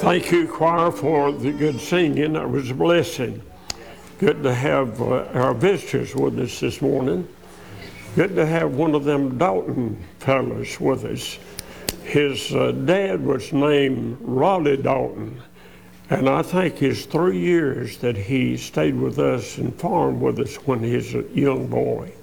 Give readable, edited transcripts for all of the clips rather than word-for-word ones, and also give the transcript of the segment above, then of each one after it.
Thank you, choir, for the good singing. That was a blessing. Good to have our visitors with us this morning. Good to have one of them Dalton fellas with us. His dad was named Raleigh Dalton, and I think it's 3 years that he stayed with us and farmed with us when he was a young boy.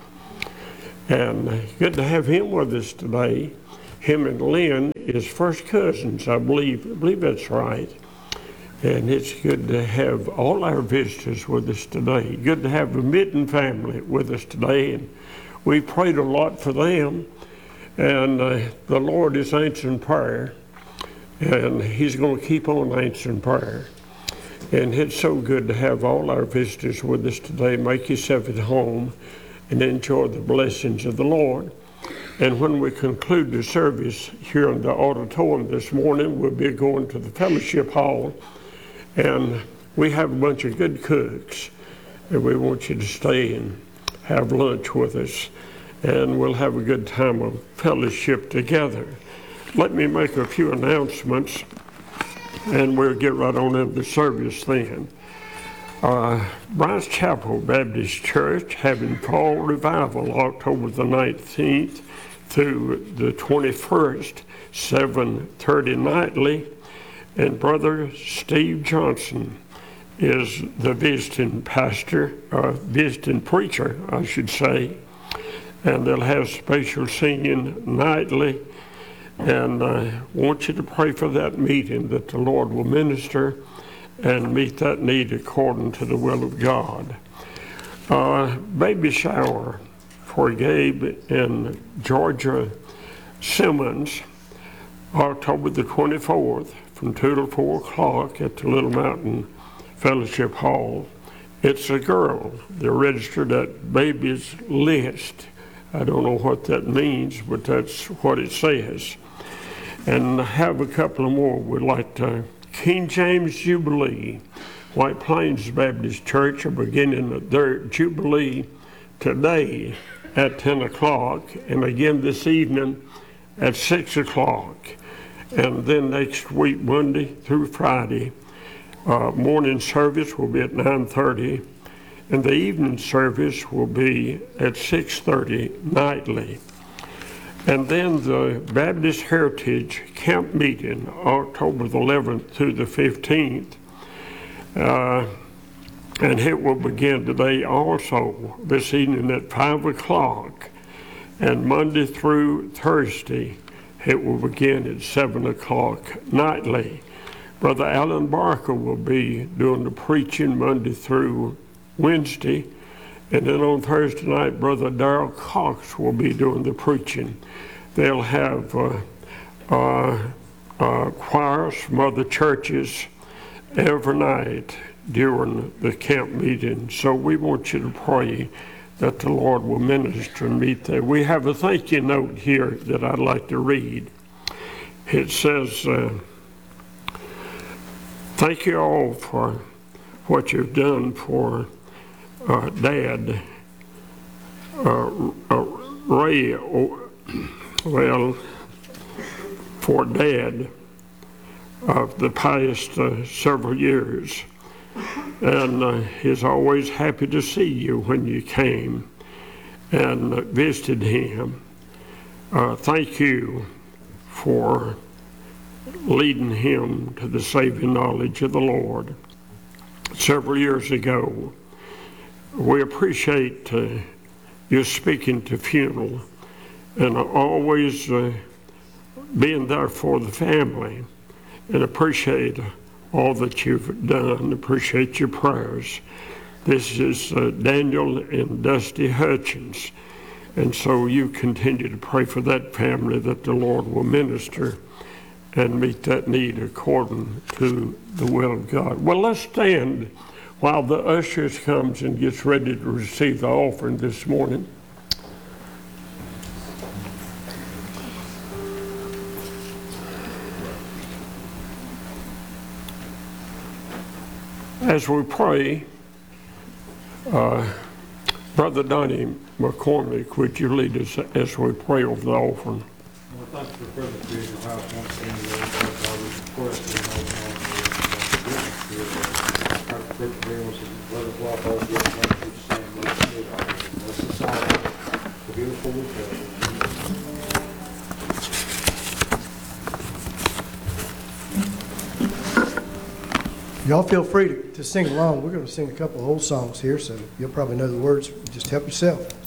And good to have him with us today. Him and Lynn is first cousins, I believe that's right. And it's good to have all our visitors with us today. Good to have the Mitten family with us today, and we prayed a lot for them. And the Lord is answering prayer, and He's going to keep on answering prayer. And it's so good to have all our visitors with us today. Make yourself at home and enjoy the blessings of the Lord. And when we conclude the service here in the auditorium this morning, we'll be going to the fellowship hall, and we have a bunch of good cooks, and we want you to stay and have lunch with us, and we'll have a good time of fellowship together. Let me make a few announcements, and we'll get right on into the service then. Bryce Chapel Baptist Church having fall revival October the 19th through the 21st, 7:30 nightly. And Brother Steve Johnson is the visiting pastor, visiting preacher, I should say. And they'll have special singing nightly. And I want you to pray for that meeting, that the Lord will minister and meet that need according to the will of God. Baby shower for Gabe and Georgia Simmons, October the 24th, from 2 to 4 o'clock at the Little Mountain Fellowship Hall. It's a girl. They're registered at baby's list. I don't know what that means, but that's what it says. And I have a couple of more. We'd like to King James Jubilee. White Plains Baptist Church are beginning their Jubilee today at 10 o'clock, and again this evening at 6 o'clock. And then next week, Monday through Friday, morning service will be at 9:30, and the evening service will be at 6:30 nightly. And then the Baptist Heritage Camp Meeting, October the 11th through the 15th, and it will begin today also, this evening at 5 o'clock. And Monday through Thursday, it will begin at 7 o'clock nightly. Brother Alan Barker will be doing the preaching Monday through Wednesday. And then on Thursday night, Brother Darrell Cox will be doing the preaching. They'll have choirs from other churches every night during the camp meeting. So we want you to pray that the Lord will minister and meet there. We have a thank you note here that I'd like to read. It says, thank you all for what you've done for Dad, Ray, for Dad of the past several years. And he's always happy to see you when you came and visited him. Thank you for leading him to the saving knowledge of the Lord several years ago. We appreciate you speaking to funeral and always being there for the family, and appreciate all that you've done. Appreciate your prayers. This is Daniel and Dusty Hutchins, and so you continue to pray for that family, that the Lord will minister and meet that need according to the will of God. Well, let's stand while the ushers comes and gets ready to receive the offering this morning. As we pray, Brother Donnie McCormick, would you lead us as we pray over the offering? Well, thanks for the privilege of being in your house once again. Lord, our request in Richard Daniels and Brother Block all get one to stand with us. That's the song, The Beautiful Repair. Y'all feel free to sing along. We're going to sing a couple of old songs here, so you'll probably know the words. Just help yourself.